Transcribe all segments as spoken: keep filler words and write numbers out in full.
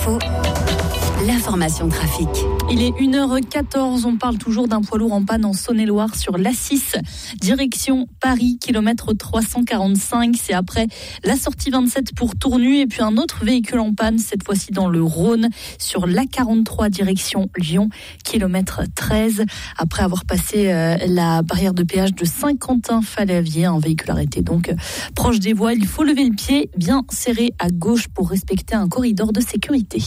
Info, l'information trafic. Il est une heure quatorze, on parle toujours d'un poids lourd en panne en Saône-et-Loire sur l'A six, direction Paris, kilomètre trois cent quarante-cinq. C'est après la sortie vingt-sept pour Tournu et puis un autre véhicule en panne, cette fois-ci dans le Rhône, sur l'A quarante-trois, direction Lyon, kilomètre treize. Après avoir passé euh, la barrière de péage de Saint-Quentin-Fallavier, un véhicule arrêté donc euh, proche des voies. Il faut lever le pied bien serré à gauche pour respecter un corridor de sécurité.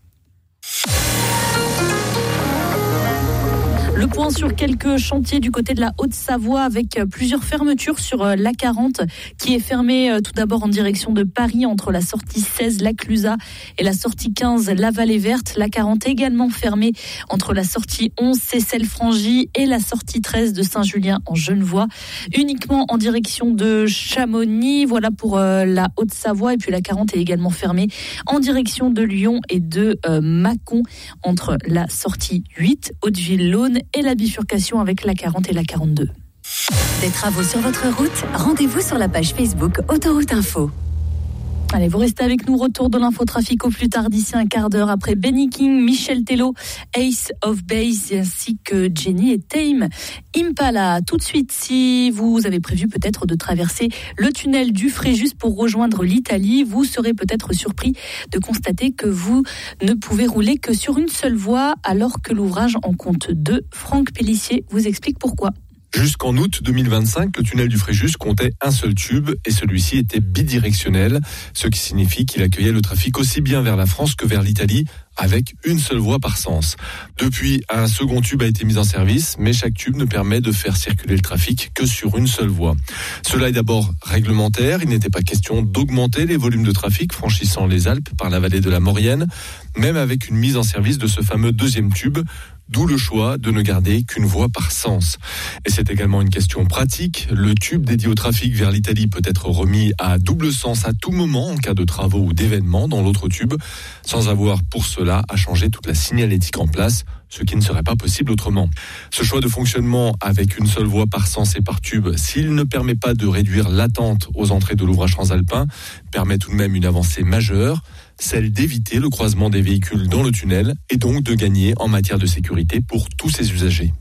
Le point sur quelques chantiers du côté de la Haute-Savoie avec plusieurs fermetures sur l'A quarante qui est fermée tout d'abord en direction de Paris entre la sortie seize, la Clusaz et la sortie quinze, la Vallée Verte. l'A quarante également fermée entre la sortie onze, Seyssel-Frangy et la sortie treize de Saint-Julien en Genevois. Uniquement en direction de Chamonix, voilà pour la Haute-Savoie. Et puis l'A quarante est également fermée en direction de Lyon et de euh, Mâcon entre la sortie huit, Hauteville-Laune, et la bifurcation avec l'A quarante et l'A quarante-deux. Des travaux sur votre route, rendez-vous sur la page Facebook Autoroute Info. Allez, vous restez avec nous. Retour de l'infotrafic au plus tard d'ici un quart d'heure après Benny King, Michel Tello, Ace of Base ainsi que Jenny et Tame Impala. Tout de suite, si vous avez prévu peut-être de traverser le tunnel du Fréjus pour rejoindre l'Italie, vous serez peut-être surpris de constater que vous ne pouvez rouler que sur une seule voie alors que l'ouvrage en compte deux. Franck Pellissier vous explique pourquoi. Jusqu'en août deux mille vingt-cinq, le tunnel du Fréjus comptait un seul tube et celui-ci était bidirectionnel, ce qui signifie qu'il accueillait le trafic aussi bien vers la France que vers l'Italie, avec une seule voie par sens. Depuis, un second tube a été mis en service, mais chaque tube ne permet de faire circuler le trafic que sur une seule voie. Cela est d'abord réglementaire, il n'était pas question d'augmenter les volumes de trafic franchissant les Alpes par la vallée de la Maurienne, même avec une mise en service de ce fameux deuxième tube, d'où le choix de ne garder qu'une voie par sens. Et c'est également une question pratique. Le tube dédié au trafic vers l'Italie peut être remis à double sens à tout moment en cas de travaux ou d'événements dans l'autre tube, sans avoir pour cela à changer toute la signalétique en place, ce qui ne serait pas possible autrement. Ce choix de fonctionnement avec une seule voie par sens et par tube, s'il ne permet pas de réduire l'attente aux entrées de l'ouvrage transalpin, permet tout de même une avancée majeure, celle d'éviter le croisement des véhicules dans le tunnel et donc de gagner en matière de sécurité pour tous ses usagers.